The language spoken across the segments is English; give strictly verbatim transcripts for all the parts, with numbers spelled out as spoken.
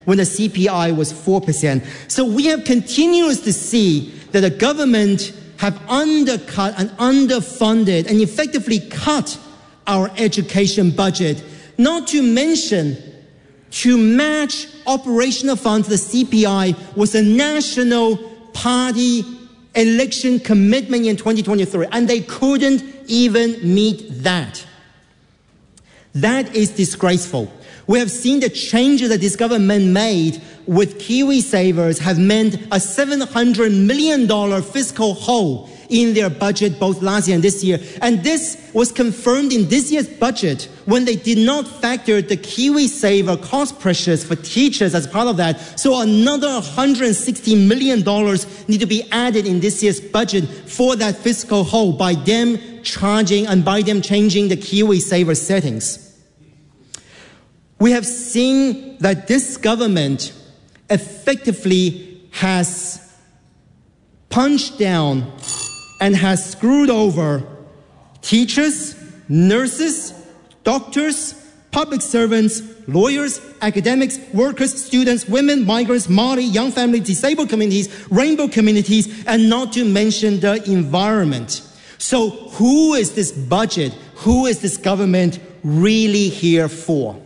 when the C P I was four percent. So we have continuously to see that the government have undercut and underfunded and effectively cut our education budget, not to mention to match operational funds to the C P I was a national party election commitment in twenty twenty-three, and they couldn't even meet that. That is disgraceful. We have seen the changes that this government made with KiwiSavers have meant a seven hundred million dollars fiscal hole in their budget both last year and this year. And this was confirmed in this year's budget when they did not factor the KiwiSaver cost pressures for teachers as part of that. So another one hundred sixty million dollars need to be added in this year's budget for that fiscal hole by them charging and by them changing the KiwiSaver settings. We have seen that this government effectively has punched down and has screwed over teachers, nurses, doctors, public servants, lawyers, academics, workers, students, women, migrants, Māori, young families, disabled communities, rainbow communities, and not to mention the environment. So who is this budget, who is this government really here for?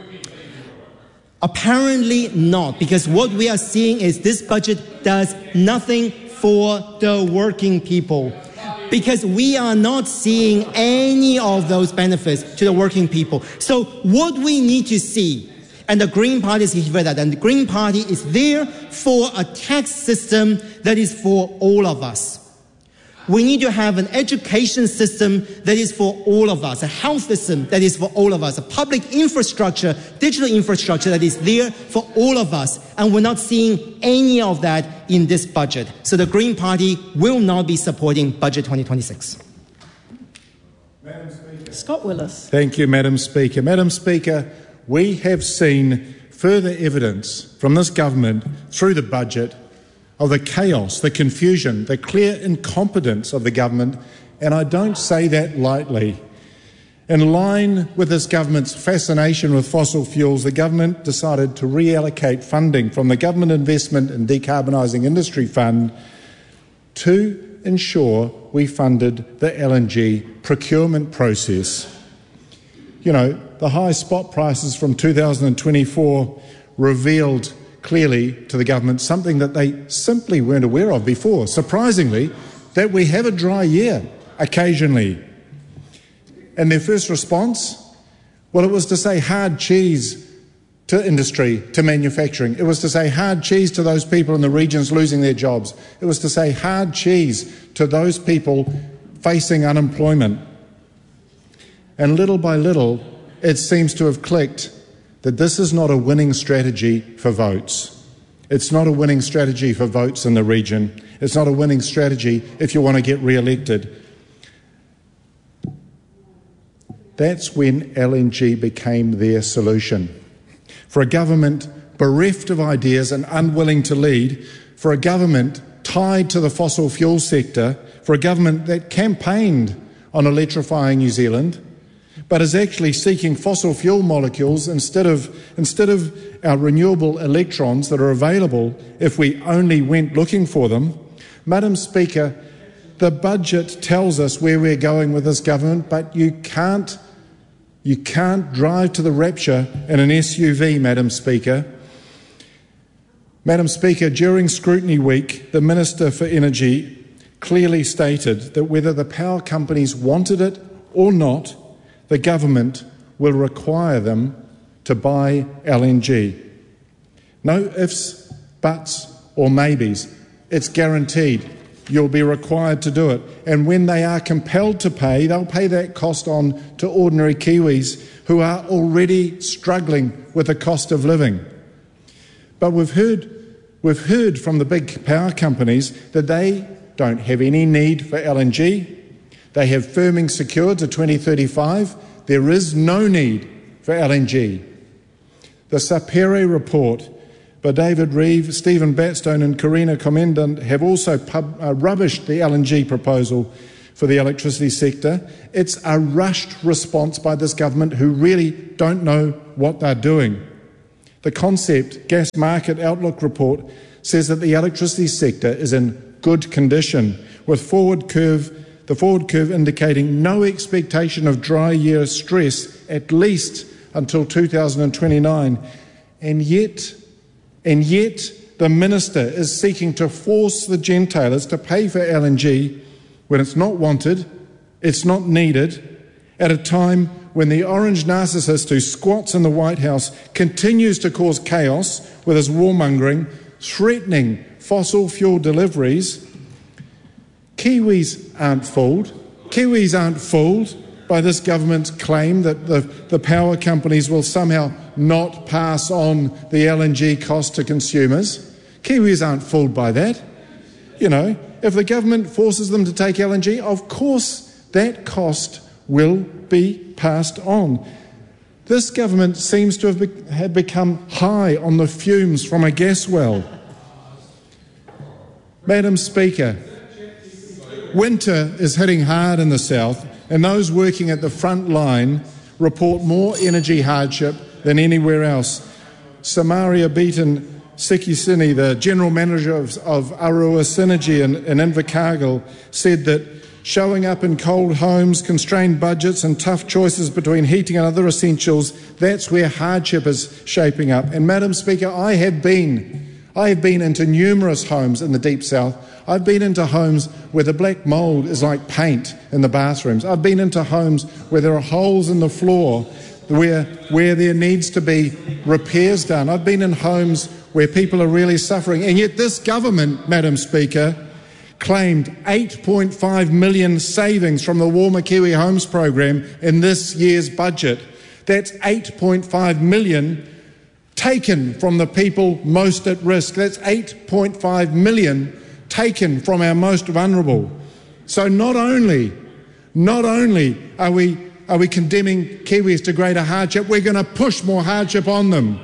Apparently not, because what we are seeing is this budget does nothing for the working people, because we are not seeing any of those benefits to the working people. So what we need to see, and the Green Party is here for that, and the Green Party is there for a tax system that is for all of us. We need to have an education system that is for all of us, a health system that is for all of us, a public infrastructure, digital infrastructure that is there for all of us. And we're not seeing any of that in this budget. So the Green Party will not be supporting Budget twenty twenty-six. Madam Speaker. Scott Willis. Thank you, Madam Speaker. Madam Speaker, we have seen further evidence from this government through the budget of the chaos, the confusion, the clear incompetence of the government, and I don't say that lightly. In line with this government's fascination with fossil fuels, the government decided to reallocate funding from the Government Investment in Decarbonising Industry Fund to ensure we funded the L N G procurement process. You know, the high spot prices from two thousand twenty-four revealed clearly to the government something that they simply weren't aware of before, surprisingly, that we have a dry year occasionally. And their first response, well, it was to say hard cheese to industry, to manufacturing. It was to say hard cheese to those people in the regions losing their jobs. It was to say hard cheese to those people facing unemployment. And little by little, it seems to have clicked that this is not a winning strategy for votes. It's not a winning strategy for votes in the region. It's not a winning strategy if you want to get re-elected. That's when L N G became their solution. For a government bereft of ideas and unwilling to lead, for a government tied to the fossil fuel sector, for a government that campaigned on electrifying New Zealand, but is actually seeking fossil fuel molecules instead of, instead of our renewable electrons that are available if we only went looking for them. Madam Speaker, the budget tells us where we're going with this government, but you can't, you can't drive to the rapture in an S U V, Madam Speaker. Madam Speaker, during Scrutiny Week, the Minister for Energy clearly stated that whether the power companies wanted it or not, the government will require them to buy L N G. No ifs, buts or maybes. It's guaranteed. You'll be required to do it. And when they are compelled to pay, they'll pay that cost on to ordinary Kiwis who are already struggling with the cost of living. But we've heard, we've heard from the big power companies that they don't have any need for L N G. They have firming secured to twenty thirty-five. There is no need for L N G. The Sapere report by David Reeve, Stephen Batstone and Karina Commandant have also pub, uh, rubbished the L N G proposal for the electricity sector. It's a rushed response by this government who really don't know what they're doing. The Concept Gas Market Outlook report says that the electricity sector is in good condition, with forward curve, the forward curve indicating no expectation of dry year stress at least until two thousand twenty-nine. And yet, and yet the Minister is seeking to force the gentailers to pay for L N G when it's not wanted, it's not needed, at a time when the orange narcissist who squats in the White House continues to cause chaos with his warmongering, threatening fossil fuel deliveries. Kiwis aren't fooled. Kiwis aren't fooled by this government's claim that the, the power companies will somehow not pass on the L N G cost to consumers. Kiwis aren't fooled by that. You know, if the government forces them to take L N G, of course that cost will be passed on. This government seems to have, be- have become high on the fumes from a gas well. Madam Speaker, winter is hitting hard in the south, and those working at the front line report more energy hardship than anywhere else. Samaria Beaton Sikisini, the General Manager of, of Arua Synergy in, in Invercargill, said that showing up in cold homes, constrained budgets and tough choices between heating and other essentials, that's where hardship is shaping up. And Madam Speaker, I have been, I have been into numerous homes in the Deep South. I've been into homes where the black mould is like paint in the bathrooms. I've been into homes where there are holes in the floor where, where there needs to be repairs done. I've been in homes where people are really suffering. And yet this government, Madam Speaker, claimed eight point five million savings from the Warmer Kiwi Homes program in this year's budget. That's eight point five million taken from the people most at risk. That's eight point five million taken from our most vulnerable. So not only, not only are we, are we condemning Kiwis to greater hardship, we're going to push more hardship on them.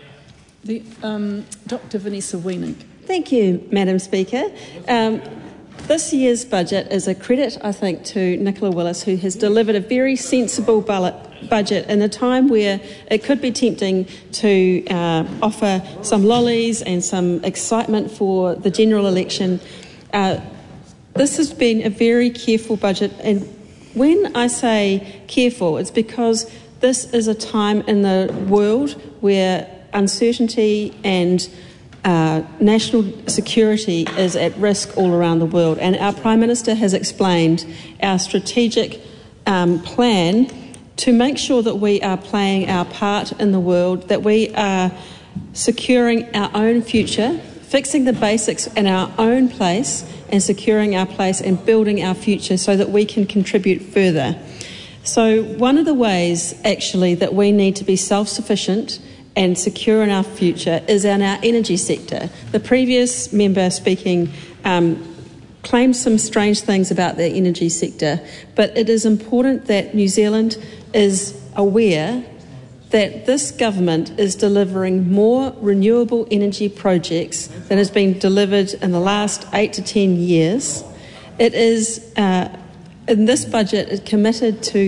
The, um, Doctor Vanessa Wienink. Thank you, Madam Speaker. Um, This year's budget is a credit, I think, to Nicola Willis, who has delivered a very sensible budget in a time where it could be tempting to uh, offer some lollies and some excitement for the general election. Uh, this has been a very careful budget, and when I say careful, it's because this is a time in the world where uncertainty and Uh, national security is at risk all around the world, and our Prime Minister has explained our strategic um, plan to make sure that we are playing our part in the world, that we are securing our own future, fixing the basics in our own place and securing our place and building our future so that we can contribute further. So one of the ways actually that we need to be self-sufficient and secure in our future is in our energy sector. The previous member speaking um, claimed some strange things about the energy sector, but it is important that New Zealand is aware that this government is delivering more renewable energy projects than has been delivered in the last eight to ten years. It is, uh, in this budget, is committed to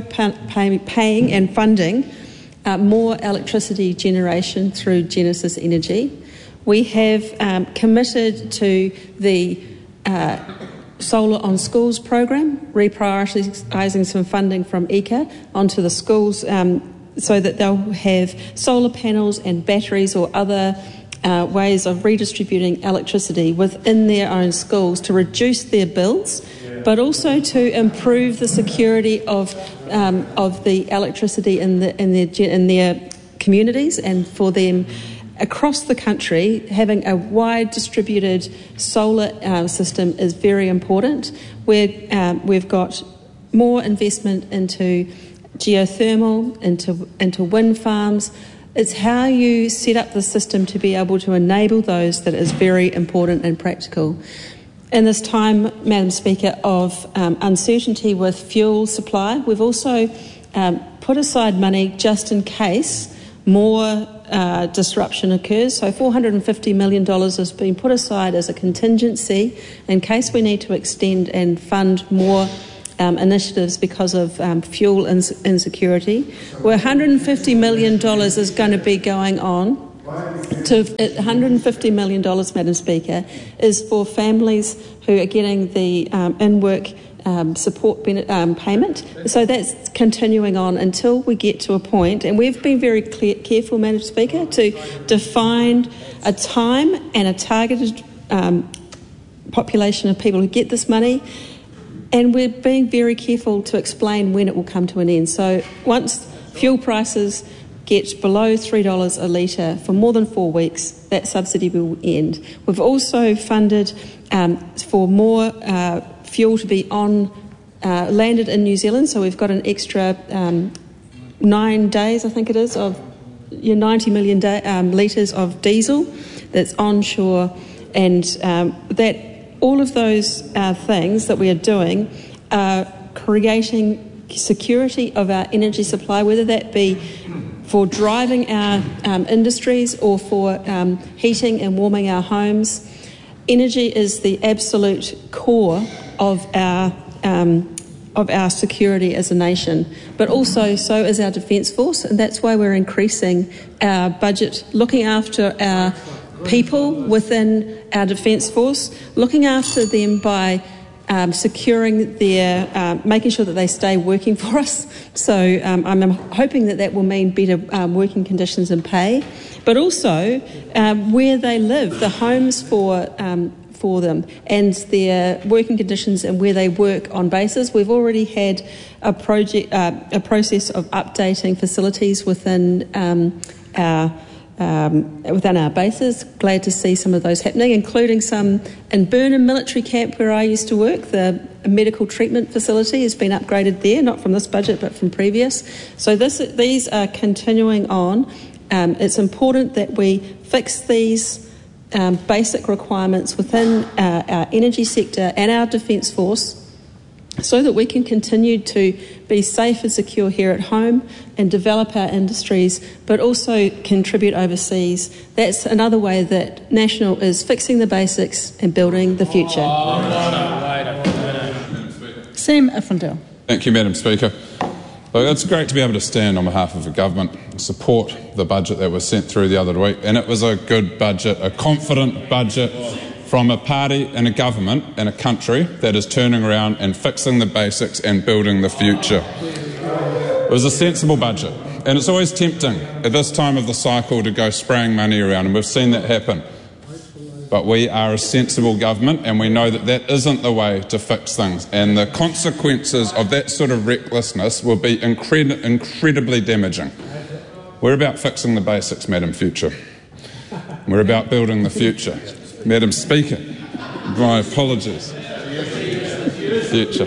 co-paying and funding Uh, more electricity generation through Genesis Energy. We have um, committed to the uh, Solar on Schools program, reprioritising some funding from E C A onto the schools um, so that they'll have solar panels and batteries or other uh, ways of redistributing electricity within their own schools to reduce their bills, but also to improve the security of um, of the electricity in the in their in their communities, and for them across the country having a wide distributed solar uh, system is very important. We're, um, we've got more investment into geothermal, into into wind farms. It's how you set up the system to be able to enable those that is very important and practical. In this time, Madam Speaker, of um, uncertainty with fuel supply, we've also um, put aside money just in case more uh, disruption occurs. So four hundred fifty million dollars has been put aside as a contingency in case we need to extend and fund more um, initiatives because of um, fuel ins- insecurity. Where one hundred fifty million dollars is going to be going on to one hundred fifty million dollars, Madam Speaker, is for families who are getting the um, in-work um, support ben- um, payment. So that's continuing on until we get to a point, and we've been very clear, careful, Madam Speaker, to define a time and a targeted um, population of people who get this money, and we're being very careful to explain when it will come to an end. So once fuel prices get below three dollars a litre for more than four weeks, that subsidy will end. We've also funded um, for more uh, fuel to be on uh, landed in New Zealand, so we've got an extra um, nine days, I think it is, of yeah, ninety million da- um, litres of diesel that's onshore, and um, that all of those uh, things that we are doing are creating security of our energy supply, whether that be for driving our um, industries or for um, heating and warming our homes. Energy is the absolute core of our um, of our security as a nation, but also so is our Defence Force, and that's why we're increasing our budget, looking after our people within our Defence Force, looking after them by um, securing their, uh, making sure that they stay working for us. So um, I'm hoping that that will mean better um, working conditions and pay, but also um, where they live, the homes for um, for them, and their working conditions and where they work on bases. We've already had a project, uh, a process of updating facilities within um, our Um, within our bases. Glad to see some of those happening, including some in Burnham Military Camp where I used to work. The medical treatment facility has been upgraded there, not from this budget but from previous. So this, these are continuing on. Um, it's important that we fix these um, basic requirements within our, our energy sector and our Defence Force, so that we can continue to be safe and secure here at home and develop our industries, but also contribute overseas. That's another way that National is fixing the basics and building the future. Sam Uffindell. Thank you, Madam Speaker. Look, it's great to be able to stand on behalf of the government and support the budget that was sent through the other week, and it was a good budget, a confident budget from a party and a government and a country that is turning around and fixing the basics and building the future. It was a sensible budget, and it's always tempting at this time of the cycle to go spraying money around, and we've seen that happen. But we are a sensible government, and we know that that isn't the way to fix things, and the consequences of that sort of recklessness will be incred- incredibly damaging. We're about fixing the basics, Madam Future. We're about building the future. Madam Speaker, my apologies. Future.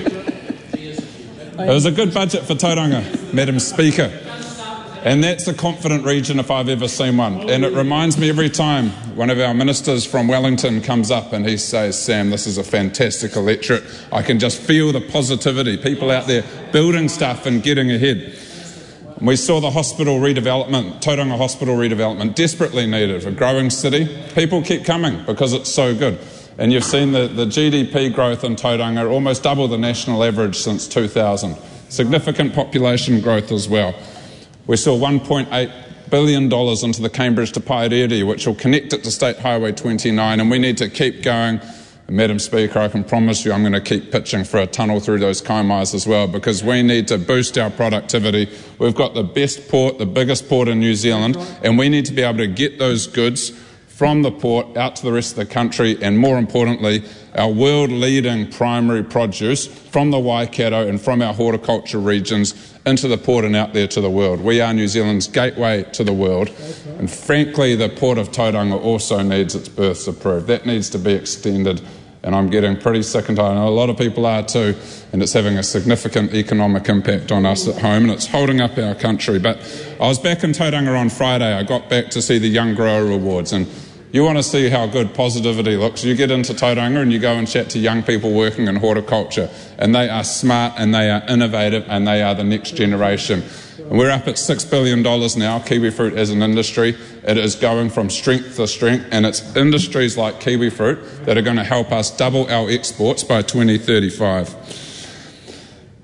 It was a good budget for Tauranga, Madam Speaker. And that's a confident region if I've ever seen one. And it reminds me every time one of our ministers from Wellington comes up and he says, Sam, this is a fantastic electorate. I can just feel the positivity, people out there building stuff and getting ahead. We saw the hospital redevelopment, Tauranga Hospital redevelopment, desperately needed. A growing city. People keep coming because it's so good. And you've seen the, the G D P growth in Tauranga almost double the national average since two thousand. Significant population growth as well. We saw one point eight billion dollars into the Cambridge to Pairere, which will connect it to State Highway twenty-nine, and we need to keep going. And Madam Speaker, I can promise you I'm going to keep pitching for a tunnel through those kaimais as well, because we need to boost our productivity. We've got the best port, the biggest port in New Zealand, and we need to be able to get those goods from the port out to the rest of the country, and more importantly, our world-leading primary produce from the Waikato and from our horticulture regions into the port and out there to the world. We are New Zealand's gateway to the world, and frankly the Port of Tauranga also needs its berths approved. That needs to be extended, and I'm getting pretty sick and tired. I know a lot of people are too, and it's having a significant economic impact on us at home, and it's holding up our country. But I was back in Tauranga on Friday. I got back to see the Young Grower Awards, and you want to see how good positivity looks. You get into Tauranga and you go and chat to young people working in horticulture, and they are smart and they are innovative and they are the next generation. And we're up at six billion dollars now, kiwi fruit as an industry. It is going from strength to strength, and it's industries like kiwi fruit that are going to help us double our exports by twenty thirty-five.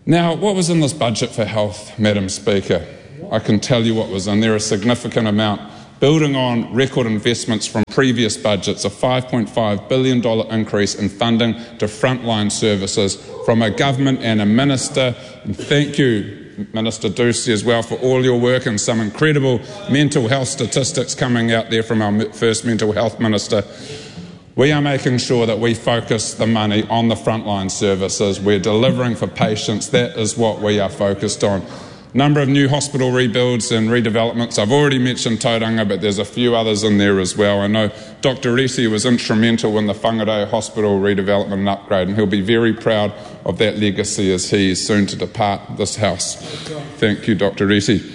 Now, what was in this budget for health, Madam Speaker? I can tell you what was in there, a significant amount, building on record investments from previous budgets, a five point five billion dollars increase in funding to frontline services from a government and a minister. And thank you, Minister Ducey, as well, for all your work and some incredible mental health statistics coming out there from our first mental health minister. We are making sure that we focus the money on the frontline services. We're delivering for patients. That is what we are focused on. Number of new hospital rebuilds and redevelopments. I've already mentioned Tauranga, but there's a few others in there as well. I know Doctor Risi was instrumental in the Whangarei Hospital redevelopment and upgrade, and he'll be very proud of that legacy as he is soon to depart this House. Thank you, Doctor Risi.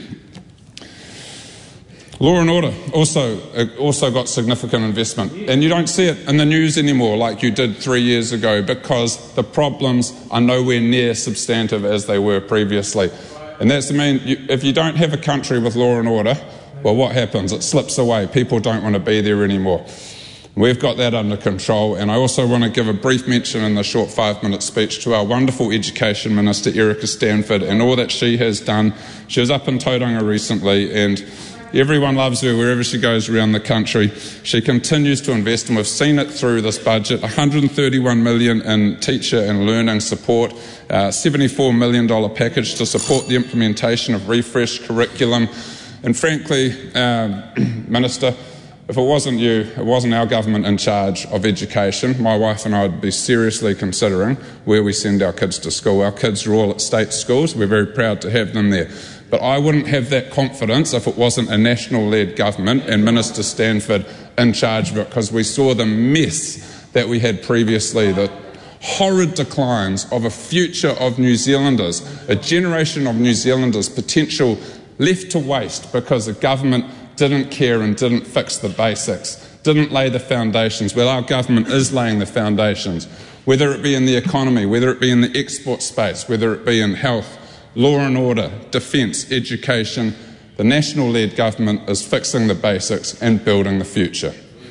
Law and order also uh, also got significant investment, and you don't see it in the news anymore like you did three years ago because the problems are nowhere near substantive as they were previously. And that's, I mean, you, if you don't have a country with law and order, well, what happens? It slips away. People don't want to be there anymore. We've got that under control, and I also want to give a brief mention in the short five-minute speech to our wonderful Education Minister, Erica Stanford, and all that she has done. She was up in Tauranga recently, and everyone loves her wherever she goes around the country. She continues to invest, and we've seen it through this budget, one hundred thirty-one million dollars in teacher and learning support, uh, seventy-four million dollars package to support the implementation of refreshed curriculum. And frankly, um, Minister, if it wasn't you, it wasn't our government in charge of education, my wife and I would be seriously considering where we send our kids to school. Our kids are all at state schools. We're very proud to have them there. But I wouldn't have that confidence if it wasn't a national-led government and Minister Stanford in charge of it, because we saw the mess that we had previously, the horrid declines of a future of New Zealanders, a generation of New Zealanders, potential left to waste because the government didn't care and didn't fix the basics, didn't lay the foundations. Well, our government is laying the foundations, whether it be in the economy, whether it be in the export space, whether it be in health, law and order, defence, education. The national-led government is fixing the basics and building the future.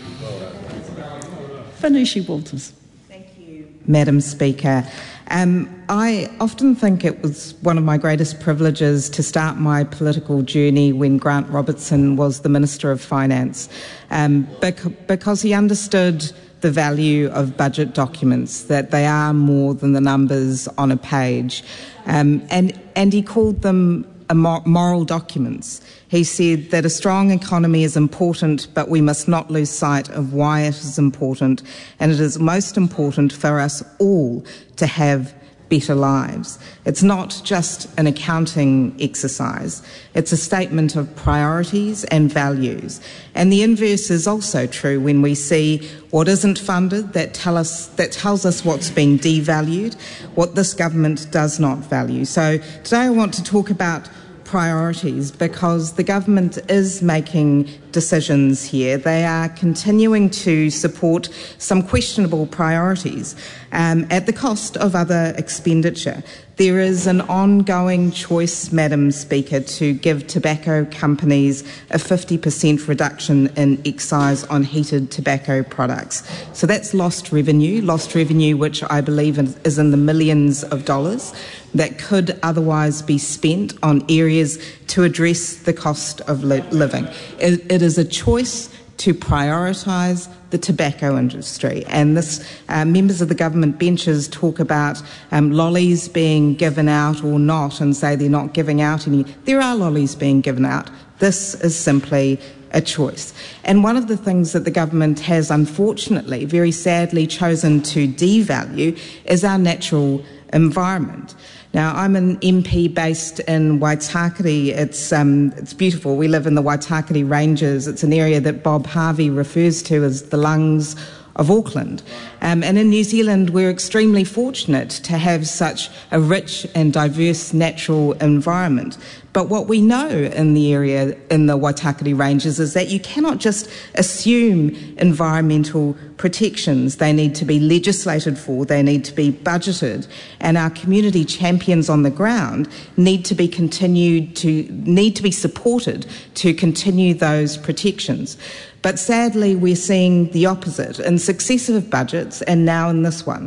Venetia Walters. Thank you, Madam Speaker. Um, I often think it was one of my greatest privileges to start my political journey when Grant Robertson was the Minister of Finance, um, bec- because he understood the value of budget documents, that they are more than the numbers on a page. Um, and, and he called them moral documents. He said that a strong economy is important, but we must not lose sight of why it is important, and it is most important for us all to have better lives. It's not just an accounting exercise. It's a statement of priorities and values. And the inverse is also true when we see what isn't funded, that tell us that tells us what's being devalued, what this government does not value. So today I want to talk about priorities because the government is making decisions here. They are continuing to support some questionable priorities um, at the cost of other expenditure. There is an ongoing choice, Madam Speaker, to give tobacco companies a fifty percent reduction in excise on heated tobacco products. So that's lost revenue, lost revenue which I believe is in the millions of dollars that could otherwise be spent on areas to address the cost of li- living. It, it is a choice to prioritise the tobacco industry. And this, uh, members of the government benches talk about um, lollies being given out or not and say they're not giving out any. There are lollies being given out. This is simply a choice. And one of the things that the government has unfortunately, very sadly, chosen to devalue is our natural environment. Now, I'm an M P based in Waitakere. It's um, it's beautiful. We live in the Waitakere Ranges. It's an area that Bob Harvey refers to as the lungs of Auckland. Um, and in New Zealand, we're extremely fortunate to have such a rich and diverse natural environment. But what we know in the area, in the Waitakere Ranges, is that you cannot just assume environmental protections. They need to be legislated for, they need to be budgeted, and our community champions on the ground need to be continued to, need to be supported to continue those protections. But sadly, we're seeing the opposite in successive budgets and now in this one.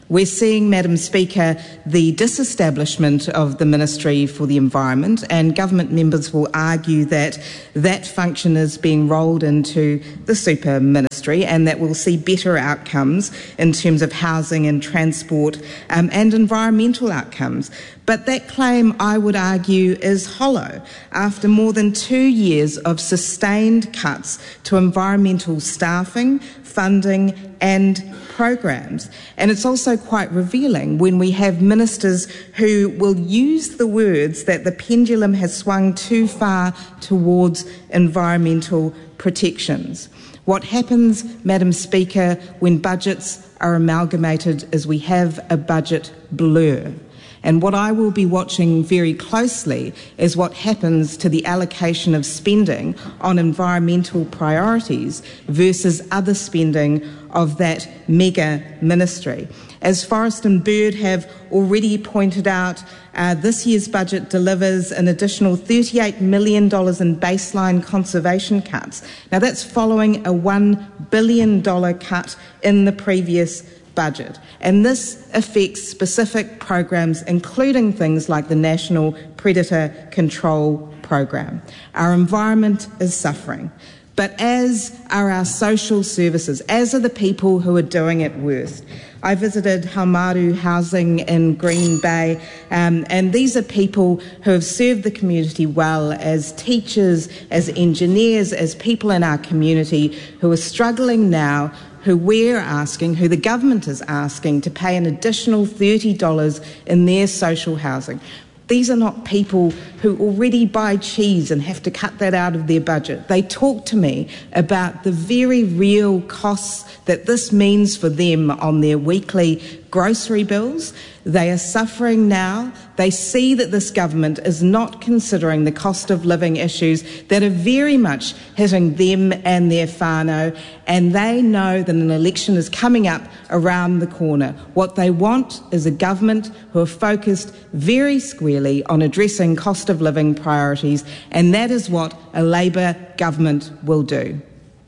We're seeing, Madam Speaker, the disestablishment of the Ministry for the Environment, and government members will argue that that function is being rolled into the super ministry and that we'll see better outcomes in terms of housing and transport um, and environmental outcomes. But that claim, I would argue, is hollow after more than two years of sustained cuts to environmental staffing, funding and programs. And it's also quite revealing when we have ministers who will use the words that the pendulum has swung too far towards environmental protections. What happens, Madam Speaker, when budgets are amalgamated is we have a budget blur. And what I will be watching very closely is what happens to the allocation of spending on environmental priorities versus other spending of that mega ministry. As Forest and Bird have already pointed out, uh, this year's budget delivers an additional thirty-eight million dollars in baseline conservation cuts. Now that's following a one billion dollars cut in the previous budget. And this affects specific programs, including things like the National Predator Control Program. Our environment is suffering, but as are our social services, as are the people who are doing it worst. I visited Haumaru Housing in Green Bay, um, and these are people who have served the community well as teachers, as engineers, as people in our community who are struggling now, who we're asking, who the government is asking to pay an additional thirty dollars in their social housing. These are not people who already buy cheese and have to cut that out of their budget. They talk to me about the very real costs that this means for them on their weekly grocery bills. They are suffering now. They see that this government is not considering the cost of living issues that are very much hitting them and their whānau, and they know that an election is coming up around the corner. What they want is a government who are focused very squarely on addressing cost of living priorities, and that is what a Labour government will do.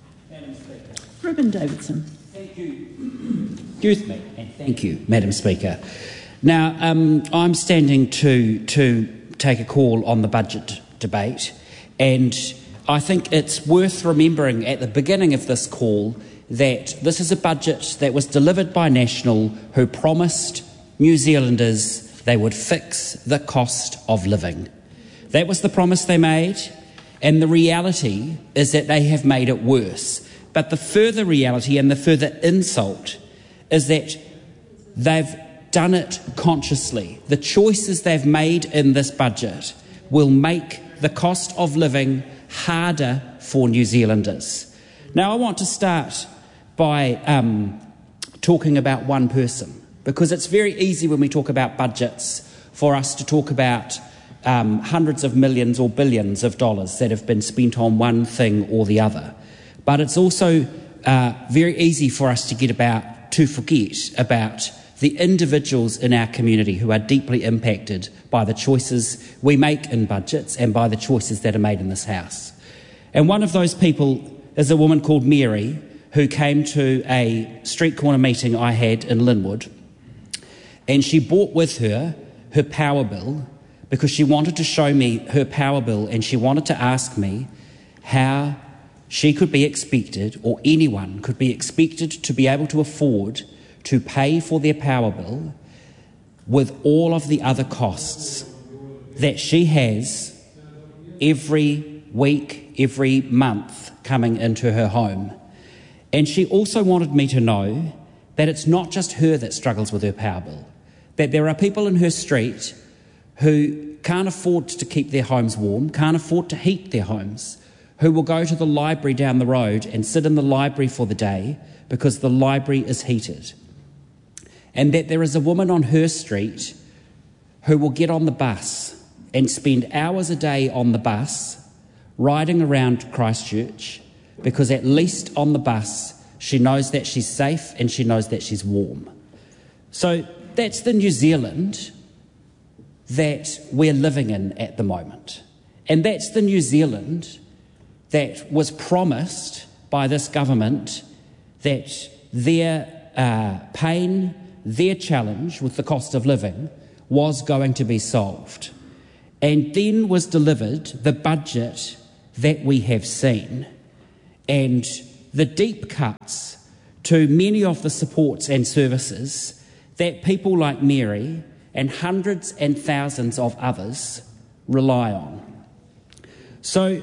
Ruben Davidson. Thank you. Excuse me, and thank you, Madam Speaker. Now, um, I'm standing to to take a call on the budget debate, and I think it's worth remembering at the beginning of this call that this is a budget that was delivered by National, who promised New Zealanders they would fix the cost of living. That was the promise they made, and the reality is that they have made it worse. But the further reality and the further insult is that they've done it consciously. The choices they've made in this budget will make the cost of living harder for New Zealanders. Now, I want to start by um, talking about one person, because it's very easy when we talk about budgets for us to talk about um, hundreds of millions or billions of dollars that have been spent on one thing or the other. But it's also uh, very easy for us to get about, to forget about the individuals in our community who are deeply impacted by the choices we make in budgets and by the choices that are made in this House. And one of those people is a woman called Mary, who came to a street corner meeting I had in Linwood, and she brought with her her power bill because she wanted to show me her power bill, and she wanted to ask me how she could be expected, or anyone could be expected, to be able to afford to pay for their power bill with all of the other costs that she has every week, every month coming into her home. And she also wanted me to know that it's not just her that struggles with her power bill, that there are people in her street who can't afford to keep their homes warm, can't afford to heat their homes, who will go to the library down the road and sit in the library for the day because the library is heated. And that there is a woman on her street who will get on the bus and spend hours a day on the bus riding around Christchurch, because at least on the bus she knows that she's safe and she knows that she's warm. So that's the New Zealand that we're living in at the moment. And that's the New Zealand that was promised by this government, that their uh, pain, their challenge with the cost of living was going to be solved. And then was delivered the budget that we have seen, and the deep cuts to many of the supports and services that people like Mary and hundreds and thousands of others rely on. So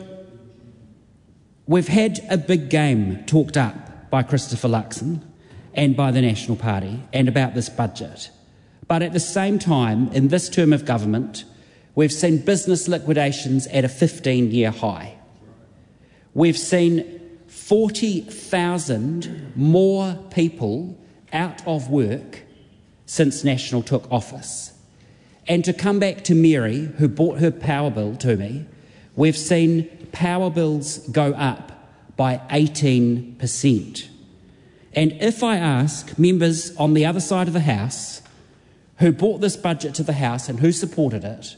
we've had a big game talked up by Christopher Luxon and by the National Party and about this budget. But at the same time, in this term of government, we've seen business liquidations at a fifteen-year high. We've seen forty thousand more people out of work since National took office. And to come back to Mary, who brought her power bill to me, we've seen power bills go up by eighteen percent. And if I ask members on the other side of the House who brought this budget to the House and who supported it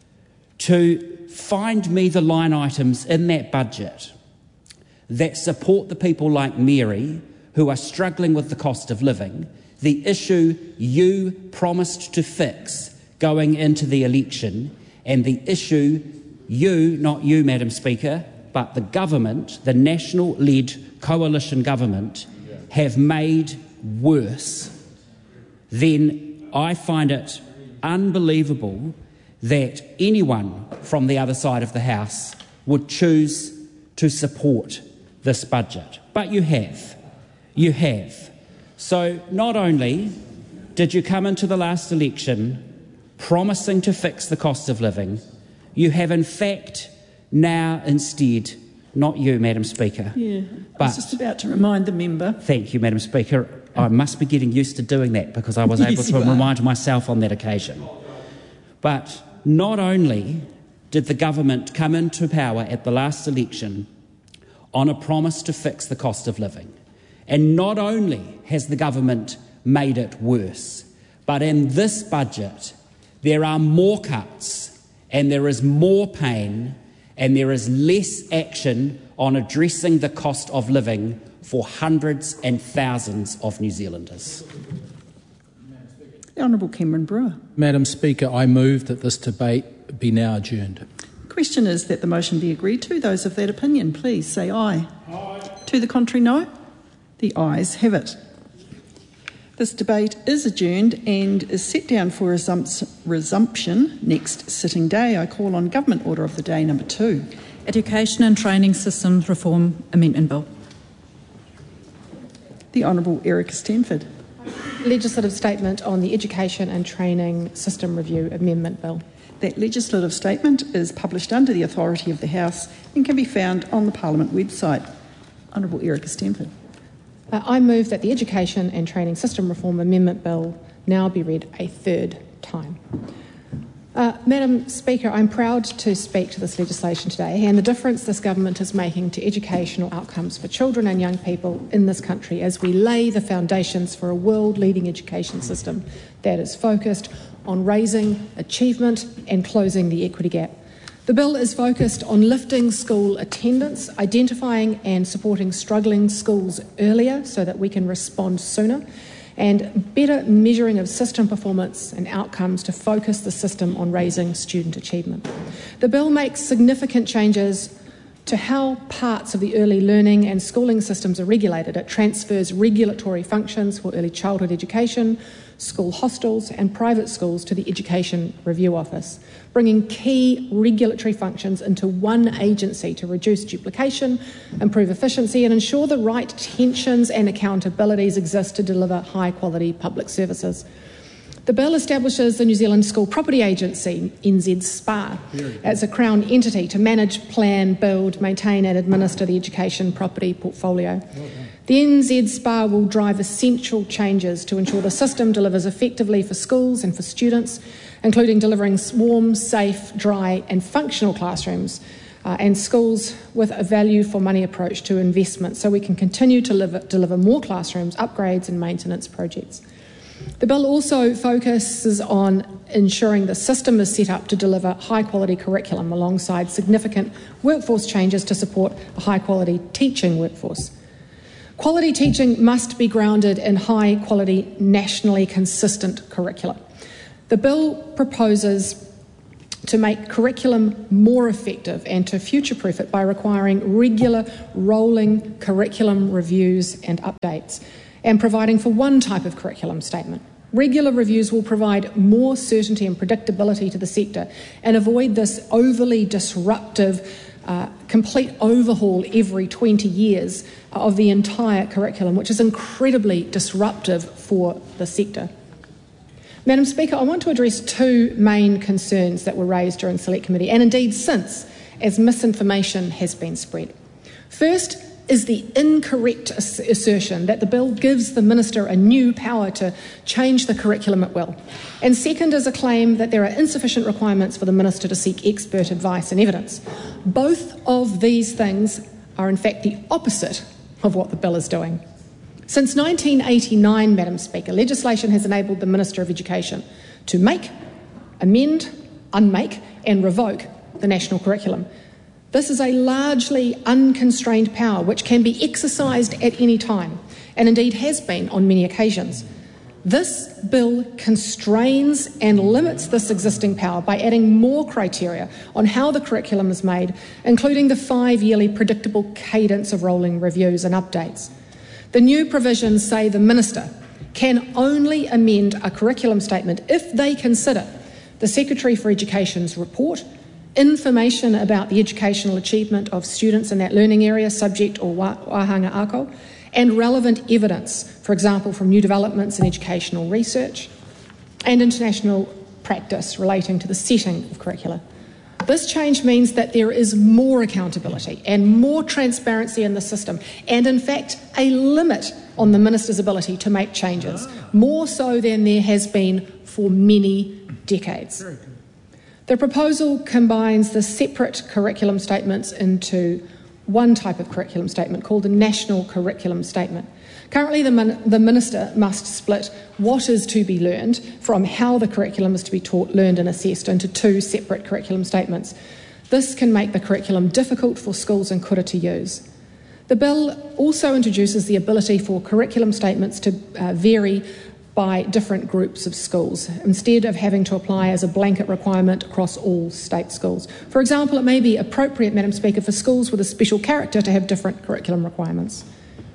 to find me the line items in that budget that support the people like Mary who are struggling with the cost of living, the issue you promised to fix going into the election, and the issue you, not you, Madam Speaker, but the government, the National-led coalition government, have made worse, then I find it unbelievable that anyone from the other side of the House would choose to support this budget. But you have. You have. So not only did you come into the last election promising to fix the cost of living, you have in fact now instead, not you, Madam Speaker. Yeah, but, I was just about to remind the member. Thank you, Madam Speaker. I must be getting used to doing that because I was able Yes, to you are. remind myself on that occasion. But not only did the government come into power at the last election on a promise to fix the cost of living, and not only has the government made it worse, but in this budget there are more cuts and there is more pain and there is less action on addressing the cost of living for hundreds and thousands of New Zealanders. The Honourable Cameron Brewer. Madam Speaker, I move that this debate be now adjourned. The question is that the motion be agreed to. Those of that opinion, please say aye. Aye. To the contrary, no. The ayes have it. This debate is adjourned and is set down for resumps- resumption next sitting day. I call on Government Order of the Day number two. Education and Training Systems Reform Amendment Bill. The Honourable Erica Stanford. Legislative statement on the Education and Training System Review Amendment Bill. That legislative statement is published under the authority of the House and can be found on the Parliament website. Honourable Erica Stanford. Uh, I move that the Education and Training System Reform Amendment Bill now be read a third time. Uh, Madam Speaker, I'm proud to speak to this legislation today and the difference this government is making to educational outcomes for children and young people in this country as we lay the foundations for a world-leading education system that is focused on raising achievement and closing the equity gap. The bill is focused on lifting school attendance, identifying and supporting struggling schools earlier so that we can respond sooner, and better measuring of system performance and outcomes to focus the system on raising student achievement. The bill makes significant changes to how parts of the early learning and schooling systems are regulated. It transfers regulatory functions for early childhood education, school hostels and private schools to the Education Review Office, bringing key regulatory functions into one agency to reduce duplication, improve efficiency and ensure the right tensions and accountabilities exist to deliver high-quality public services. The bill establishes the New Zealand School Property Agency, N Z S P A, as a Crown entity to manage, plan, build, maintain and administer the education property portfolio. The N Z S P A will drive essential changes to ensure the system delivers effectively for schools and for students, including delivering warm, safe, dry and functional classrooms uh, and schools with a value for money approach to investment so we can continue to live, deliver more classrooms, upgrades and maintenance projects. The bill also focuses on ensuring the system is set up to deliver high-quality curriculum alongside significant workforce changes to support a high-quality teaching workforce. Quality teaching must be grounded in high-quality, nationally consistent curricula. The bill proposes to make curriculum more effective and to future-proof it by requiring regular rolling curriculum reviews and updates and providing for one type of curriculum statement. Regular reviews will provide more certainty and predictability to the sector and avoid this overly disruptive uh, complete overhaul every twenty years of the entire curriculum, which is incredibly disruptive for the sector. Madam Speaker, I want to address two main concerns that were raised during Select Committee, and indeed since, as misinformation has been spread. First is the incorrect assertion that the bill gives the Minister a new power to change the curriculum at will. And second is a claim that there are insufficient requirements for the Minister to seek expert advice and evidence. Both of these things are in fact the opposite of what the bill is doing. Since nineteen eighty-nine, Madam Speaker, legislation has enabled the Minister of Education to make, amend, unmake and revoke the national curriculum. This is a largely unconstrained power which can be exercised at any time, and indeed has been on many occasions. This bill constrains and limits this existing power by adding more criteria on how the curriculum is made, including the five-yearly predictable cadence of rolling reviews and updates. The new provisions say the Minister can only amend a curriculum statement if they consider the Secretary for Education's report, information about the educational achievement of students in that learning area, subject or wahanga ako, and relevant evidence, for example, from new developments in educational research and international practice relating to the setting of curricula. This change means that there is more accountability and more transparency in the system, and in fact a limit on the Minister's ability to make changes, more so than there has been for many decades. The proposal combines the separate curriculum statements into one type of curriculum statement called the National Curriculum Statement. Currently, the, min the Minister must split what is to be learned from how the curriculum is to be taught, learned and assessed into two separate curriculum statements. This can make the curriculum difficult for schools and kura to use. The bill also introduces the ability for curriculum statements to uh, vary by different groups of schools, instead of having to apply as a blanket requirement across all state schools. For example, it may be appropriate, Madam Speaker, for schools with a special character to have different curriculum requirements.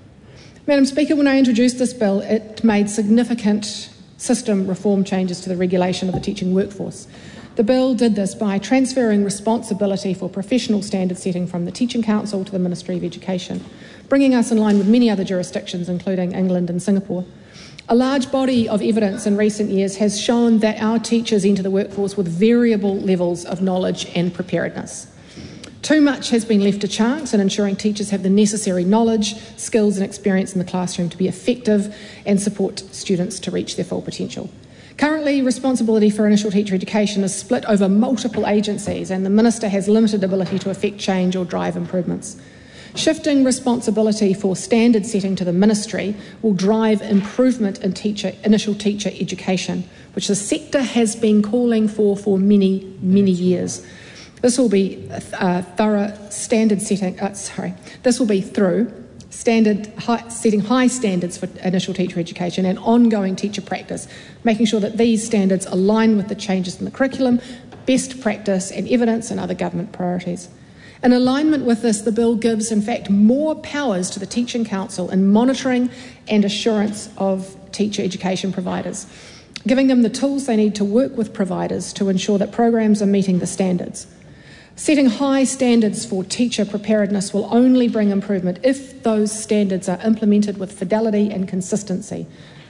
Madam Speaker, when I introduced this bill, it made significant system reform changes to the regulation of the teaching workforce. The bill did this by transferring responsibility for professional standard setting from the Teaching Council to the Ministry of Education, bringing us in line with many other jurisdictions, including England and Singapore. A large body of evidence in recent years has shown that our teachers enter the workforce with variable levels of knowledge and preparedness. Too much has been left to chance in ensuring teachers have the necessary knowledge, skills and experience in the classroom to be effective and support students to reach their full potential. Currently, responsibility for initial teacher education is split over multiple agencies, and the Minister has limited ability to effect change or drive improvements. Shifting responsibility for standard setting to the Ministry will drive improvement in teacher, initial teacher education, which the sector has been calling for for many, many years. This will be uh, thorough standard setting, uh, sorry, this will be through standard high, setting high standards for initial teacher education and ongoing teacher practice, making sure that these standards align with the changes in the curriculum, best practice and evidence and other government priorities. In alignment with this, the bill gives, in fact, more powers to the Teaching Council in monitoring and assurance of teacher education providers, giving them the tools they need to work with providers to ensure that programs are meeting the standards. Setting high standards for teacher preparedness will only bring improvement if those standards are implemented with fidelity and consistency.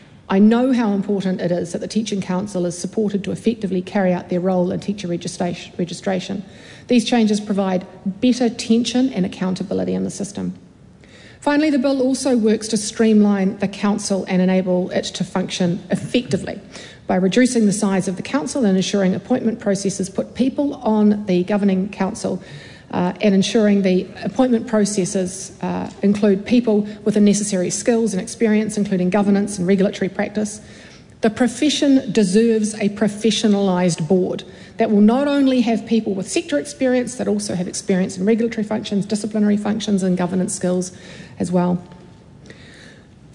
I know how important it is that the Teaching Council is supported to effectively carry out their role in teacher registration. These changes provide better tension and accountability in the system. Finally, the bill also works to streamline the Council and enable it to function effectively by reducing the size of the Council and ensuring appointment processes put people on the Governing Council uh, and ensuring the appointment processes uh, include people with the necessary skills and experience, including governance and regulatory practice. The profession deserves a professionalised board that will not only have people with sector experience, that also have experience in regulatory functions, disciplinary functions and governance skills as well.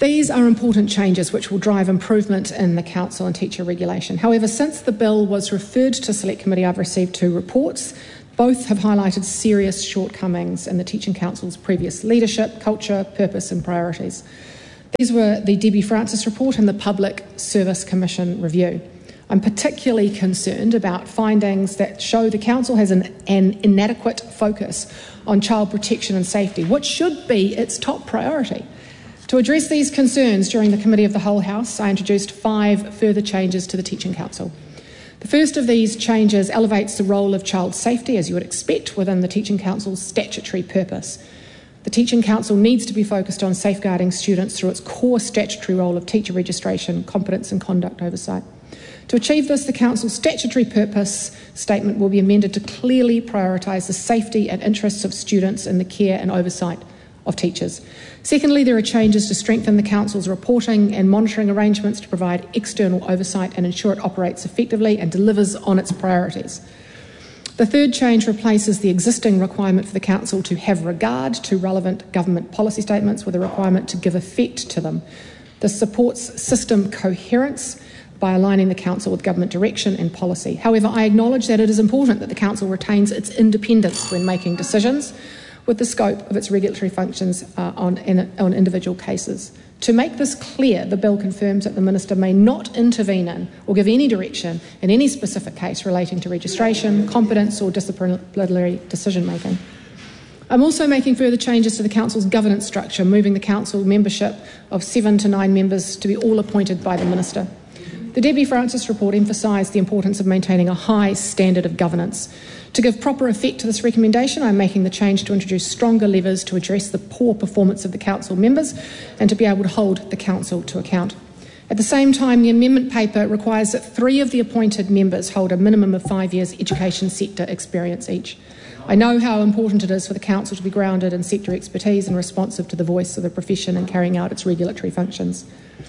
These are important changes which will drive improvement in the council and teacher regulation. However, since the bill was referred to Select Committee, I've received two reports. Both have highlighted serious shortcomings in the Teaching Council's previous leadership, culture, purpose and priorities. These were the Debbie Francis report and the Public Service Commission review. I'm particularly concerned about findings that show the Council has an, an inadequate focus on child protection and safety, which should be its top priority. To address these concerns during the Committee of the Whole House, I introduced five further changes to the Teaching Council. The first of these changes elevates the role of child safety, as you would expect, within the Teaching Council's statutory purpose. The Teaching Council needs to be focused on safeguarding students through its core statutory role of teacher registration, competence and conduct oversight. To achieve this, the Council's statutory purpose statement will be amended to clearly prioritise the safety and interests of students in the care and oversight of teachers. Secondly, there are changes to strengthen the Council's reporting and monitoring arrangements to provide external oversight and ensure it operates effectively and delivers on its priorities. The third change replaces the existing requirement for the Council to have regard to relevant government policy statements with a requirement to give effect to them. This supports system coherence by aligning the Council with government direction and policy. However, I acknowledge that it is important that the Council retains its independence when making decisions with the scope of its regulatory functions uh, on, in, on individual cases. To make this clear, the bill confirms that the Minister may not intervene in or give any direction in any specific case relating to registration, competence or disciplinary decision-making. I'm also making further changes to the Council's governance structure, moving the Council membership of seven to nine members to be all appointed by the Minister. The Debbie Francis report emphasised the importance of maintaining a high standard of governance. To give proper effect to this recommendation, I'm making the change to introduce stronger levers to address the poor performance of the Council members and to be able to hold the Council to account. At the same time, the amendment paper requires that three of the appointed members hold a minimum of five years education sector experience each. I know how important it is for the Council to be grounded in sector expertise and responsive to the voice of the profession in carrying out its regulatory functions.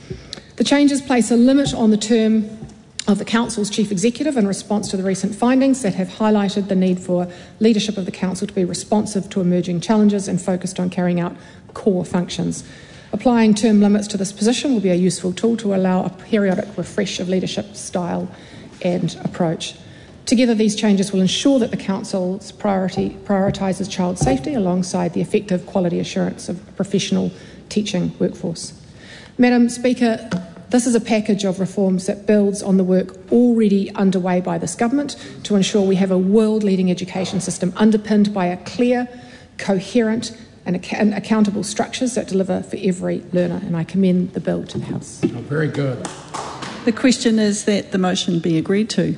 The changes place a limit on the term of the Council's Chief Executive in response to the recent findings that have highlighted the need for leadership of the Council to be responsive to emerging challenges and focused on carrying out core functions. Applying term limits to this position will be a useful tool to allow a periodic refresh of leadership style and approach. Together, these changes will ensure that the Council's priority prioritises child safety alongside the effective quality assurance of a professional teaching workforce. Madam Speaker, this is a package of reforms that builds on the work already underway by this government to ensure we have a world-leading education system underpinned by a clear, coherent and, ac- and accountable structures that deliver for every learner, and I commend the bill to the House. Oh, very good. The question is that the motion be agreed to.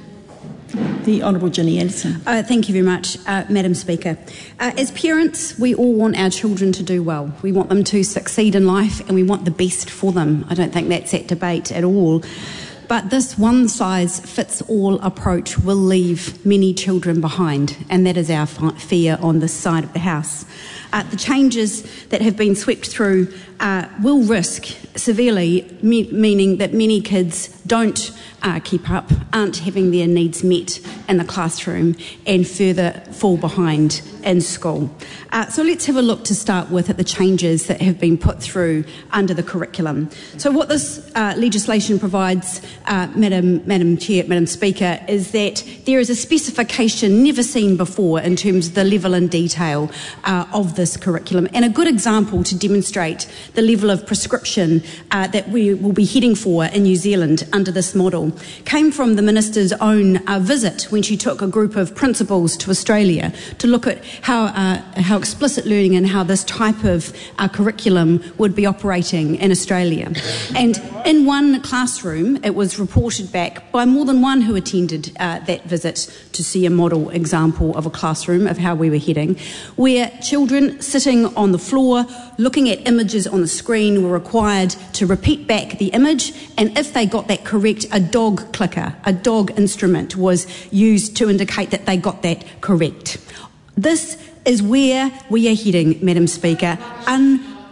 The Honourable Ginny Anderson. Uh, thank you very much, uh, Madam Speaker. Uh, as parents, we all want our children to do well. We want them to succeed in life and we want the best for them. I don't think that's at debate at all. But this one-size-fits-all approach will leave many children behind, and that is our fear on this side of the House. Uh, the changes that have been swept through uh, will risk severely, me- meaning that many kids don't uh, keep up, aren't having their needs met in the classroom and further fall behind in school. Uh, so let's have a look to start with at the changes that have been put through under the curriculum. So what this uh, legislation provides, uh, Madam, Madam Chair, Madam Speaker, is that there is a specification never seen before in terms of the level and detail uh, of this curriculum, and a good example to demonstrate the level of prescription uh, that we will be heading for in New Zealand under this model came from the Minister's own uh, visit when she took a group of principals to Australia to look at how, uh, how explicit learning and how this type of uh, curriculum would be operating in Australia. And in one classroom, it was reported back by more than one who attended uh, that visit to see a model example of a classroom of how we were heading, where children sitting on the floor looking at images on the screen were required to repeat back the image, and if they got that correct, a dog clicker, a dog instrument was used to indicate that they got that correct. This is where we are heading, Madam Speaker, un-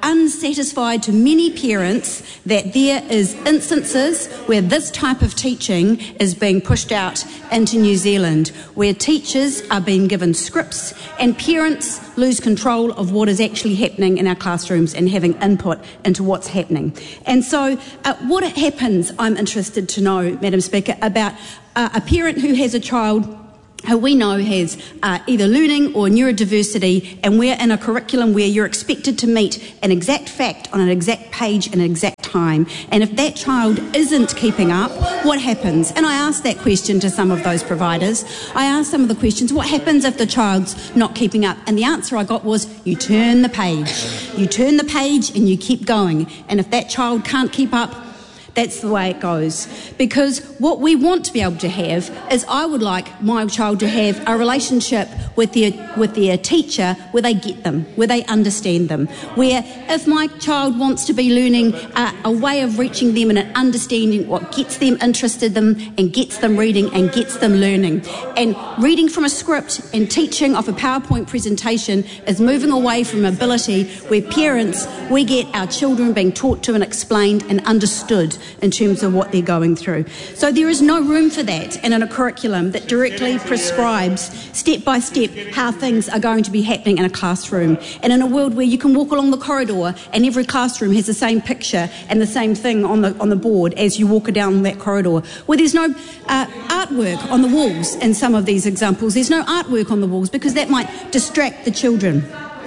unsatisfied to many parents that there is instances where this type of teaching is being pushed out into New Zealand, where teachers are being given scripts and parents lose control of what is actually happening in our classrooms and having input into what's happening. And so uh, what happens, I'm interested to know, Madam Speaker, about uh, a parent who has a child who we know has uh, either learning or neurodiversity, and we're in a curriculum where you're expected to meet an exact fact on an exact page in an exact time. And if that child isn't keeping up, what happens? And I asked that question to some of those providers. I asked some of the questions, what happens if the child's not keeping up? And the answer I got was, you turn the page. You turn the page and you keep going. And if that child can't keep up, that's the way it goes. Because what we want to be able to have is, I would like my child to have a relationship with their with their teacher where they get them, where they understand them, where if my child wants to be learning uh, a way of reaching them and understanding what gets them interested in them and gets them reading and gets them learning. And reading from a script and teaching off a PowerPoint presentation is moving away from ability where parents, we get our children being taught to and explained and understood in terms of what they're going through. So there is no room for that and in a curriculum that directly prescribes step by step how things are going to be happening in a classroom. And in a world where you can walk along the corridor and every classroom has the same picture and the same thing on the on the board as you walk down that corridor, where there's no uh, artwork on the walls in some of these examples. There's no artwork on the walls because that might distract the children.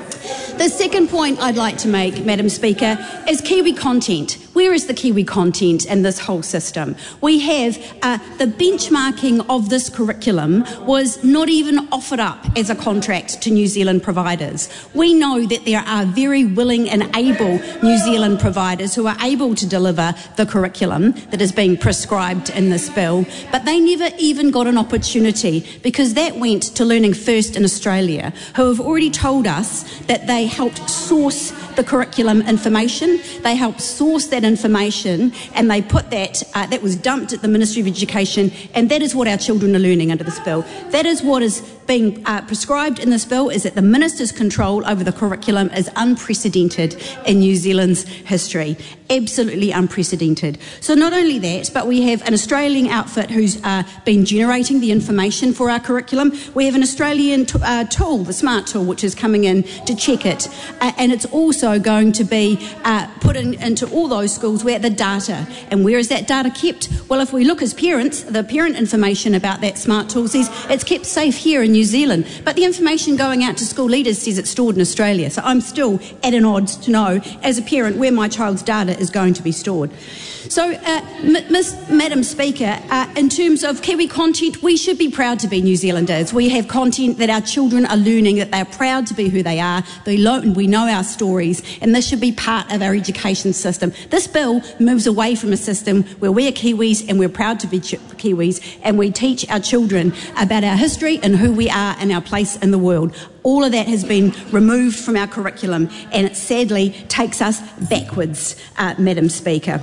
The second point I'd like to make, Madam Speaker, is Kiwi content. Where is the Kiwi content in this whole system? We have uh, the benchmarking of this curriculum was not even offered up as a contract to New Zealand providers. We know that there are very willing and able New Zealand providers who are able to deliver the curriculum that is being prescribed in this bill, but they never even got an opportunity because that went to Learning First in Australia, who have already told us that they helped source the curriculum information, they helped source that information, and they put that, uh, that was dumped at the Ministry of Education, and that is what our children are learning under this bill. That is what is being uh, prescribed in this bill, is that the Minister's control over the curriculum is unprecedented in New Zealand's history. Absolutely unprecedented. So not only that, but we have an Australian outfit who's uh, been generating the information for our curriculum. We have an Australian t- uh, tool, the SMART tool, which is coming in to check it. Uh, and it's also going to be uh, put in, into all those schools where the data. And where is that data kept? Well, if we look as parents, the parent information about that SMART tool says it's kept safe here in New Zealand. But the information going out to school leaders says it's stored in Australia. So I'm still at an odds to know, as a parent, where my child's data is going to be stored. So, uh, Miz Madam Speaker, uh, in terms of Kiwi content, we should be proud to be New Zealanders. We have content that our children are learning, that they're proud to be who they are. They lo- we know our stories, and this should be part of our education system. This bill moves away from a system where we're Kiwis and we're proud to be ch- Kiwis, and we teach our children about our history and who we are and our place in the world. All of that has been removed from our curriculum, and it sadly takes us backwards, uh, Madam Speaker.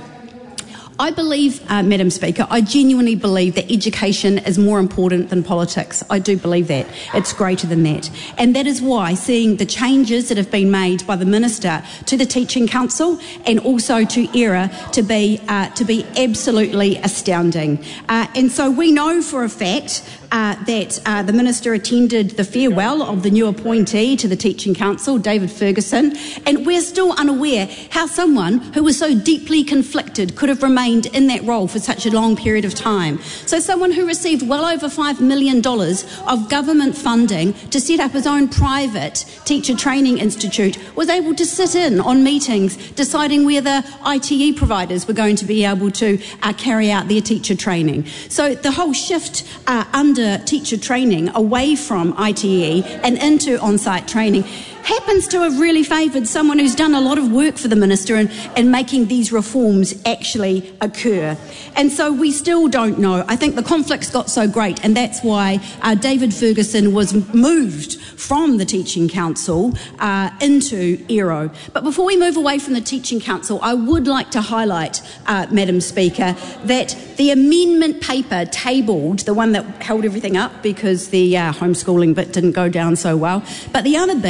I believe, uh, Madam Speaker, I genuinely believe that education is more important than politics. I do believe that. It's greater than that. And that is why seeing the changes that have been made by the Minister to the Teaching Council and also to E R A to be, uh, to be absolutely astounding. Uh, and so we know for a fact Uh, that uh, the Minister attended the farewell of the new appointee to the Teaching Council, David Ferguson, and we're still unaware how someone who was so deeply conflicted could have remained in that role for such a long period of time. So someone who received well over five million dollars of government funding to set up his own private teacher training institute was able to sit in on meetings deciding whether I T E providers were going to be able to uh, carry out their teacher training. So the whole shift uh, under teacher training away from I T E and into on-site training happens to have really favoured someone who's done a lot of work for the Minister in, in making these reforms actually occur. And so we still don't know. I think the conflicts got so great, and that's why uh, David Ferguson was moved from the Teaching Council uh, into E R O. But before we move away from the Teaching Council, I would like to highlight, uh, Madam Speaker, that the amendment paper tabled, the one that held everything up because the uh, homeschooling bit didn't go down so well, but the other bit that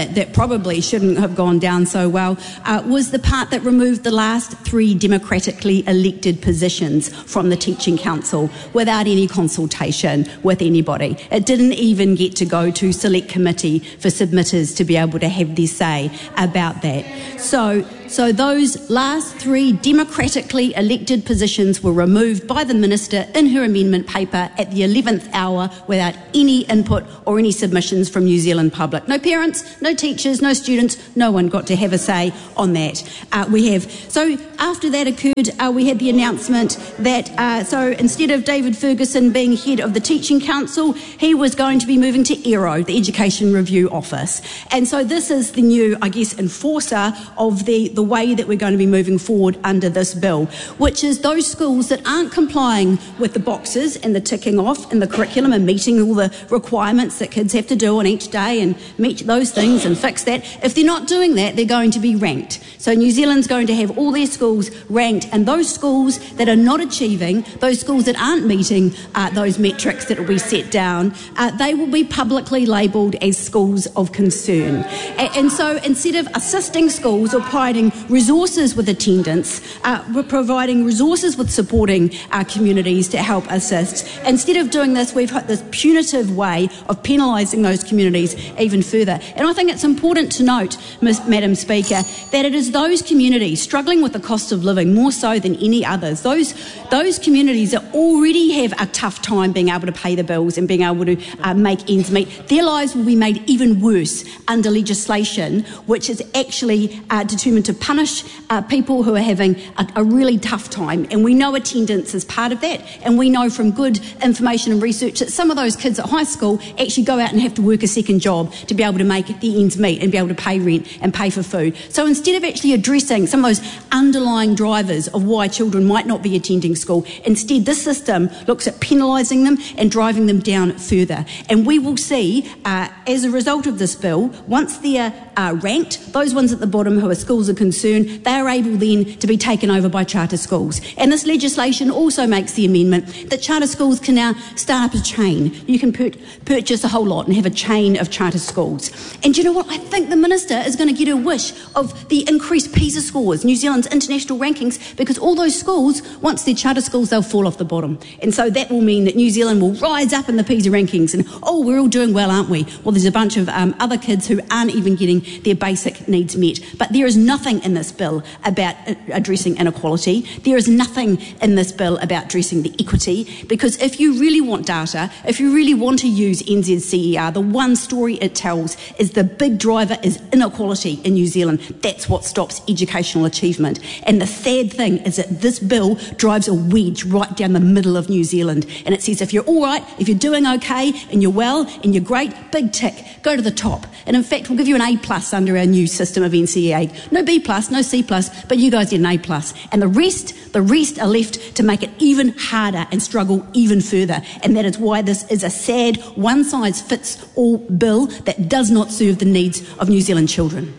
probably shouldn't have gone down so well, uh, was the part that removed the last three democratically elected positions from the Teaching Council without any consultation with anybody. It didn't even get to go to select committee for submitters to be able to have their say about that. So, so those last three democratically elected positions were removed by the Minister in her amendment paper at the eleventh hour without any input or any submissions from New Zealand public. No parents, no teachers, no students, no one got to have a say on that. Uh, we have. So after that occurred, uh, we had the announcement that, uh, so instead of David Ferguson being head of the Teaching Council, he was going to be moving to E R O, the Education Review Office. And so this is the new, I guess, enforcer of the, the way that we're going to be moving forward under this bill, which is those schools that aren't complying with the boxes and the ticking off in the curriculum and meeting all the requirements that kids have to do on each day and meet those things and fix that. If they're not doing that, they're going to be ranked. So New Zealand's going to have all their schools ranked, and those schools that are not achieving, those schools that aren't meeting uh, those metrics that will be set down, uh, they will be publicly labelled as schools of concern. And, and so instead of assisting schools or providing resources with attendance, uh, we're providing resources with supporting our communities to help assist. Instead of doing this, we've had this punitive way of penalising those communities even further. And I think it's important to note, Miz Madam Speaker, that it is those communities struggling with the cost of living more so than any others, those, those communities that already have a tough time being able to pay the bills and being able to uh, make ends meet, their lives will be made even worse under legislation which is actually uh, determined to punish uh, people who are having a, a really tough time. And we know attendance is part of that, and we know from good information and research that some of those kids at high school actually go out and have to work a second job to be able to make the ends meet and be able to pay rent and pay for food. So instead of actually addressing some of those underlying drivers of why children might not be attending school, instead this system looks at penalising them and driving them down further. And we will see, uh, as a result of this bill, once they're uh, ranked, those ones at the bottom who are schools of concern, they are able then to be taken over by charter schools. And this legislation also makes the amendment that charter schools can now start up a chain. You can pur- purchase a whole lot and have a chain of charter schools. And you know what? I think the Minister is going to get her wish of the increased PISA scores, New Zealand's international rankings, because all those schools, once they're charter schools, they'll fall off the bottom. And so that will mean that New Zealand will rise up in the PISA rankings and, oh, we're all doing well, aren't we? Well, there's a bunch of um, other kids who aren't even getting their basic needs met. But there is nothing in this bill about addressing inequality. There is nothing in this bill about addressing the equity, because if you really want data, if you really want to use N Z C E R, the one story it tells is the big driver is inequality in New Zealand. That's what stops educational achievement. And the sad thing is that this bill drives a wedge right down the middle of New Zealand. And it says if you're all right, if you're doing okay and you're well and you're great, big tick, go to the top. And in fact, we'll give you an A plus under our new system of N C E A. No B plus, no C plus, but you guys get an A plus. And the rest, the rest are left to make it even harder and struggle even further. And that is why this is a sad one-size-fits-all bill that does not serve the needs of New Zealand children.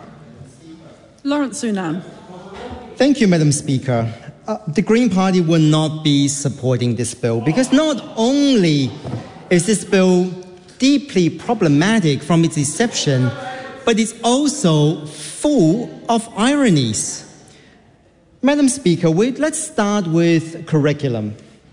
Lawrence Sunan. Thank you, Madam Speaker. Uh, the Green Party will not be supporting this bill because not only is this bill deeply problematic from its inception, but it's also full of ironies. Madam Speaker, wait, let's start with curriculum.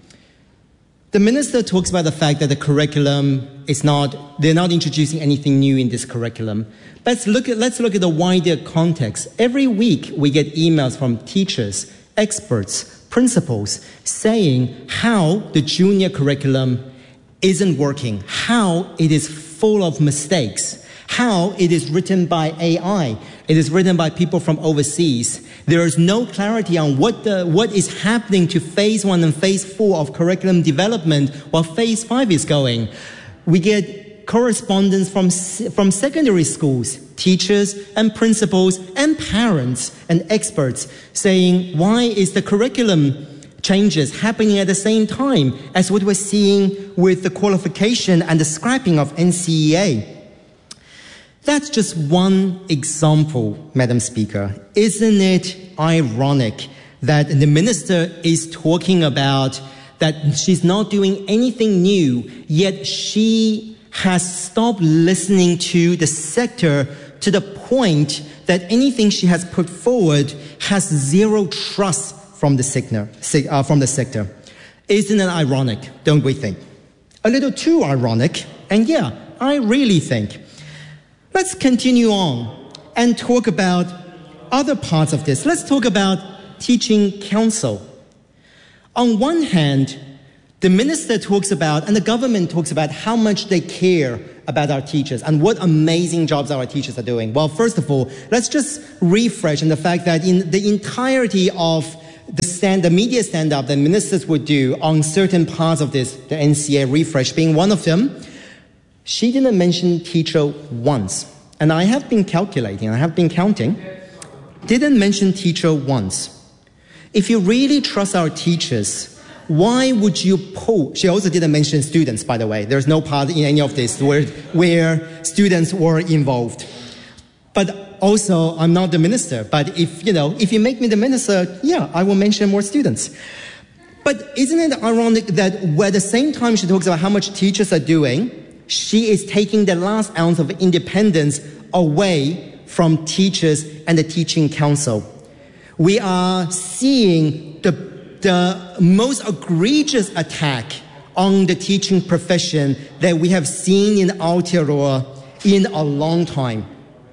The Minister talks about the fact that the curriculum is not, they're not introducing anything new in this curriculum. Let's look at, let's look at the wider context. Every week we get emails from teachers, experts, principals saying how the junior curriculum isn't working, how it is full of mistakes, how it is written by A I, it is written by people from overseas. There is no clarity on what the, what is happening to phase one and phase four of curriculum development while phase five is going. We get correspondence from, from secondary schools, teachers and principals and parents and experts saying, why is the curriculum changes happening at the same time as what we're seeing with the qualification and the scrapping of N C E A? That's just one example, Madam Speaker. Isn't it ironic that the Minister is talking about that she's not doing anything new, yet she has stopped listening to the sector to the point that anything she has put forward has zero trust from the sector. Uh, from the sector. Isn't it ironic, don't we think? A little too ironic, and yeah, I really think. Let's continue on and talk about other parts of this. Let's talk about teaching council. On one hand, the minister talks about, and the government talks about how much they care about our teachers and what amazing jobs our teachers are doing. Well, first of all, let's just refresh on the fact that in the entirety of the, stand, the media stand-up that ministers would do on certain parts of this, the N C A refresh being one of them, she didn't mention teacher once. And I have been calculating, I have been counting, didn't mention teacher once. If you really trust our teachers, why would you pull? She also didn't mention students, by the way. There's no part in any of this where, where students were involved. But also, I'm not the minister. But if, you know, if you make me the minister, yeah, I will mention more students. But isn't it ironic that at the same time she talks about how much teachers are doing, she is taking the last ounce of independence away from teachers and the teaching council? We are seeing the, the most egregious attack on the teaching profession that we have seen in Aotearoa in a long time.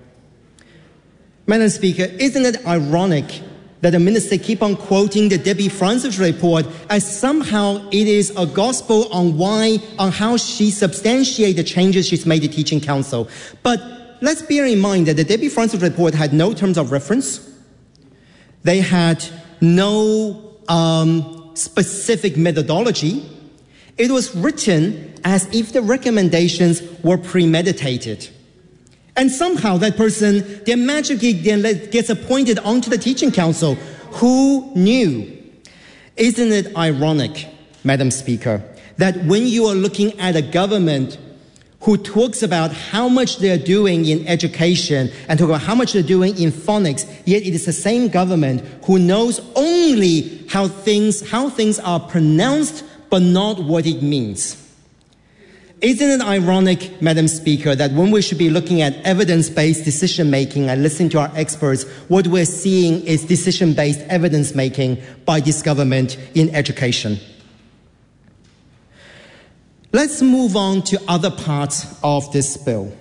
Madam Speaker, isn't it ironic that the minister keep on quoting the Debbie Francis report as somehow it is a gospel on why, on how she substantiates the changes she's made to teaching council? But let's bear in mind that the Debbie Francis report had no terms of reference. They had no um, specific methodology. It was written as if the recommendations were premeditated. And somehow that person then magically then gets appointed onto the teaching council. Who knew? Isn't it ironic, Madam Speaker, that when you are looking at a government who talks about how much they're doing in education and talk about how much they're doing in phonics, yet it is the same government who knows only how things, how things are pronounced, but not what it means. Isn't it ironic, Madam Speaker, that when we should be looking at evidence-based decision-making and listening to our experts, what we're seeing is decision-based evidence-making by this government in education? Let's move on to other parts of this bill.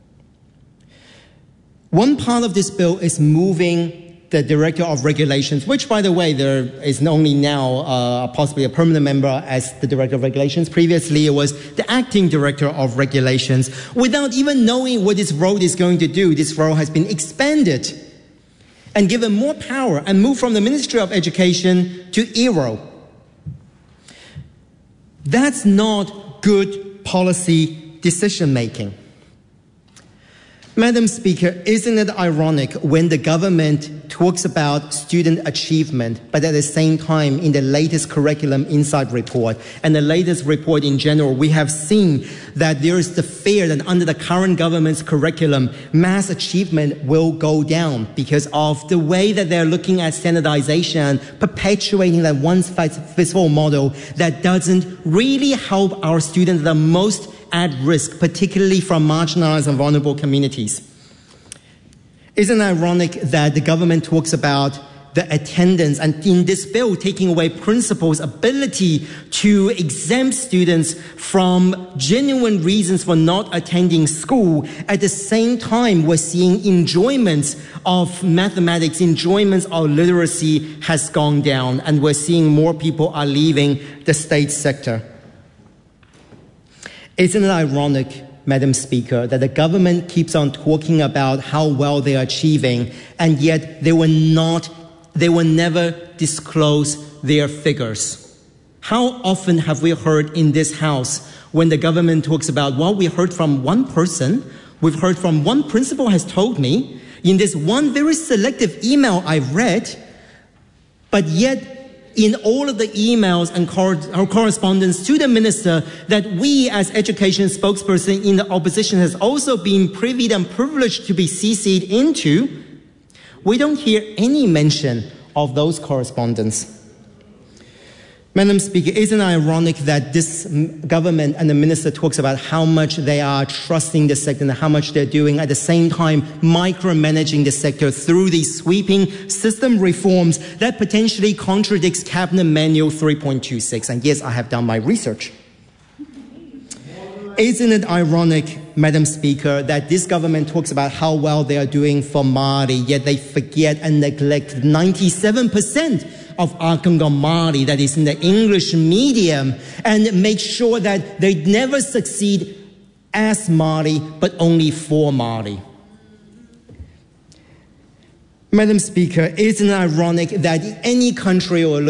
One part of this bill is moving the Director of Regulations, which, by the way, there is only now uh, possibly a permanent member as the Director of Regulations. Previously, it was the Acting Director of Regulations. Without even knowing what this role is going to do, this role has been expanded and given more power and moved from the Ministry of Education to E R O. That's not good policy decision-making. Madam Speaker, isn't it ironic when the government talks about student achievement, but at the same time in the latest Curriculum Insight report and the latest report in general, we have seen that there is the fear that under the current government's curriculum, mass achievement will go down because of the way that they're looking at standardization, perpetuating that one-size-fits-all model that doesn't really help our students the most at risk, particularly from marginalized and vulnerable communities. Isn't it ironic that the government talks about the attendance and in this bill taking away principals' ability to exempt students from genuine reasons for not attending school? At the same time, we're seeing enjoyments of mathematics, enjoyments of literacy has gone down, and we're seeing more people are leaving the state sector. Isn't it ironic, Madam Speaker, that the government keeps on talking about how well they are achieving, and yet they will not, they will never disclose their figures? How often have we heard in this House when the government talks about, well, we heard from one person, we've heard from one principal has told me, in this one very selective email I read, but yet in all of the emails and cor- correspondence to the minister that we as education spokesperson in the opposition has also been privy and privileged to be C C'd into, we don't hear any mention of those correspondence. Madam Speaker, isn't it ironic that this government and the minister talks about how much they are trusting the sector and how much they're doing, at the same time micromanaging the sector through these sweeping system reforms that potentially contradicts Cabinet Manual three point two six? And yes, I have done my research. Isn't it ironic, Madam Speaker, that this government talks about how well they are doing for Māori, yet they forget and neglect ninety-seven percent of Ākonga Māori that is in the English medium, and make sure that they never succeed as Māori, but only for Māori? Madam Speaker, isn't it ironic that any country or